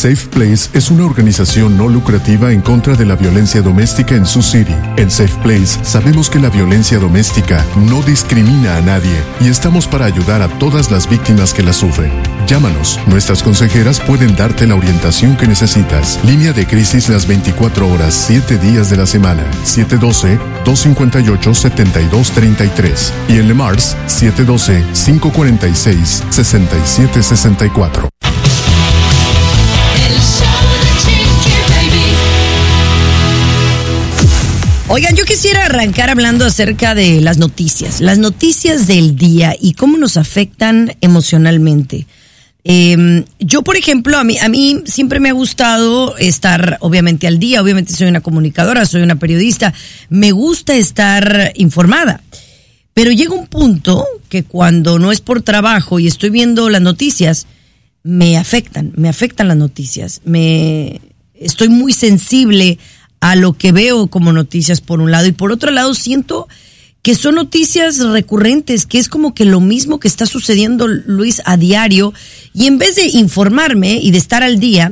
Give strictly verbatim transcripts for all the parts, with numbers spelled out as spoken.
Safe Place es una organización no lucrativa en contra de la violencia doméstica en Sioux City. En Safe Place sabemos que la violencia doméstica no discrimina a nadie y estamos para ayudar a todas las víctimas que la sufren. Llámanos, nuestras consejeras pueden darte la orientación que necesitas. Línea de crisis las veinticuatro horas, siete días de la semana. siete uno dos, dos cinco ocho, siete dos tres tres y en Le Mars siete uno dos, cinco cuatro seis, seis siete seis cuatro. Oigan, yo quisiera arrancar hablando acerca de las noticias, las noticias del día y cómo nos afectan emocionalmente. Eh, yo, por ejemplo, a mí, a mí siempre me ha gustado estar, obviamente, al día. Obviamente soy una comunicadora, soy una periodista. Me gusta estar informada. Pero llega un punto que cuando no es por trabajo y estoy viendo las noticias, me afectan, me afectan las noticias. Me estoy muy sensible a lo que veo como noticias por un lado y por otro lado siento que son noticias recurrentes, que es como que lo mismo que está sucediendo, Luis, a diario, y en vez de informarme y de estar al día,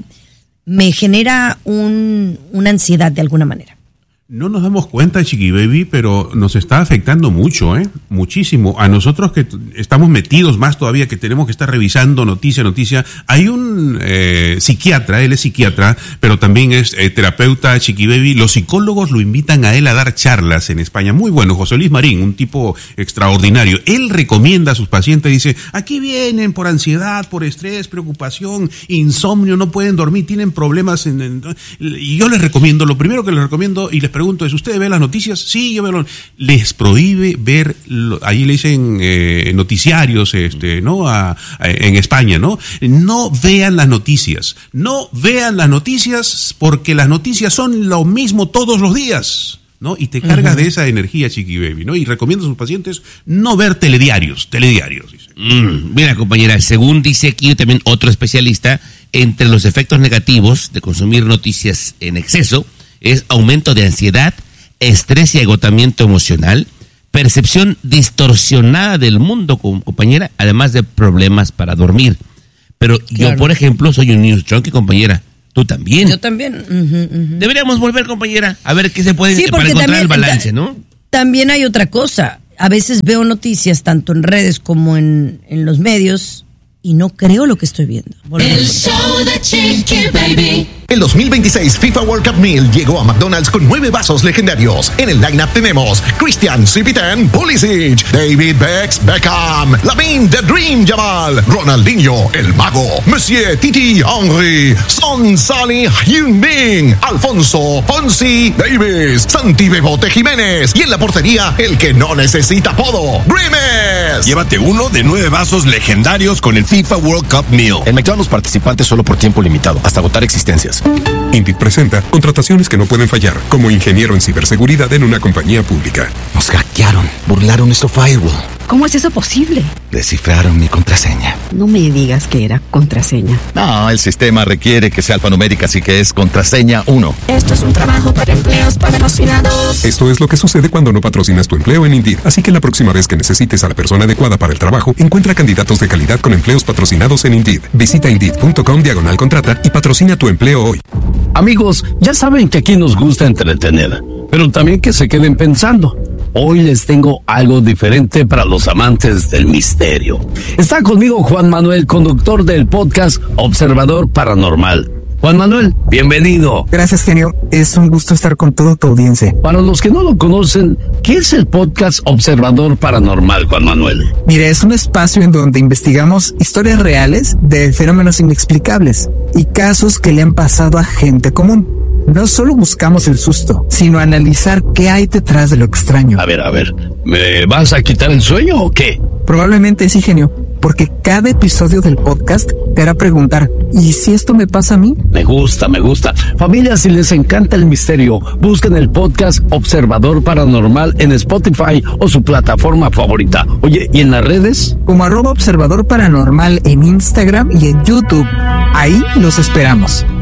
me genera un, una ansiedad de alguna manera. No nos damos cuenta, Chiqui Baby, pero nos está afectando mucho, ¿eh? Muchísimo. A nosotros que t- estamos metidos más todavía, que tenemos que estar revisando noticia, noticia. Hay un eh, psiquiatra, él es psiquiatra, pero también es eh, terapeuta, Chiqui Baby. Los psicólogos lo invitan a él a dar charlas en España. Muy bueno, José Luis Marín, un tipo extraordinario. Él recomienda a sus pacientes, dice, aquí vienen por ansiedad, por estrés, preocupación, insomnio, no pueden dormir, tienen problemas. En, en, y yo les recomiendo, lo primero que les recomiendo, y les pregunto, pregunto es, ¿ustedes ven las noticias? Sí, yo veo. Lo... Les prohíbe ver, lo... ahí le dicen eh, noticiarios, este, ¿no? A, a, en España, ¿no? No vean las noticias, no vean las noticias porque las noticias son lo mismo todos los días, ¿no? Y te cargas uh-huh. de esa energía, Chiqui Baby, ¿no? Y recomiendo a sus pacientes no ver telediarios, telediarios, dice. Mm, mira, compañera, según dice aquí también otro especialista, entre los efectos negativos de consumir noticias en exceso, es aumento de ansiedad, estrés y agotamiento emocional, percepción distorsionada del mundo, compañera, además de problemas para dormir. Pero claro. Yo, por ejemplo, soy un news junkie, compañera. Tú también. Yo también. Uh-huh, uh-huh. Deberíamos volver, compañera, a ver qué se puede sí, para encontrar también, el balance, ¿no? También hay otra cosa. A veces veo noticias tanto en redes como en, en los medios y no creo lo que estoy viendo. Volvemos. El show de Chiqui Baby. El dos mil veintiséis FIFA World Cup Meal llegó a McDonald's con nueve vasos legendarios. En el lineup tenemos Christian Cipitán Pulisic, David Becks Beckham, Lamine The Dream Yamal, Ronaldinho El Mago, Monsieur Titi Henry, Son Salih Heung-min, Alfonso Fonsi Davis, Santi Bebote Jiménez y en la portería el que no necesita apodo, Grimes. Llévate uno de nueve vasos legendarios con el FIFA World Cup Meal. En McDonald's participantes solo por tiempo limitado, hasta agotar existencias. Indeed presenta contrataciones que no pueden fallar, como ingeniero en ciberseguridad en una compañía pública. Nos hackearon, burlaron nuestro firewall. ¿Cómo es eso posible? Descifraron mi contraseña. No me digas que era contraseña. No, el sistema requiere que sea alfanumérica, así que es contraseña uno. Esto es un trabajo para empleos patrocinados. Esto es lo que sucede cuando no patrocinas tu empleo en Indeed. Así que la próxima vez que necesites a la persona adecuada para el trabajo, encuentra candidatos de calidad con empleos patrocinados en Indeed. Visita Indeed.com diagonal contrata y patrocina tu empleo hoy. Amigos, ya saben que aquí nos gusta entretener, pero también que se queden pensando. Hoy les tengo algo diferente para los amantes del misterio. Está conmigo Juan Manuel, conductor del podcast Observador Paranormal. Juan Manuel, bienvenido. Gracias, genio. Es un gusto estar con toda tu audiencia. Para los que no lo conocen, ¿qué es el podcast Observador Paranormal, Juan Manuel? Mire, es un espacio en donde investigamos historias reales de fenómenos inexplicables y casos que le han pasado a gente común. No solo buscamos el susto, sino analizar qué hay detrás de lo extraño. A ver, a ver, ¿me vas a quitar el sueño o qué? Probablemente sí, genio, porque cada episodio del podcast te hará preguntar, ¿y si esto me pasa a mí? Me gusta, me gusta. Familia, si les encanta el misterio, busquen el podcast Observador Paranormal en Spotify o su plataforma favorita. Oye, ¿y en las redes? Como arroba Observador Paranormal en Instagram y en YouTube. Ahí los esperamos.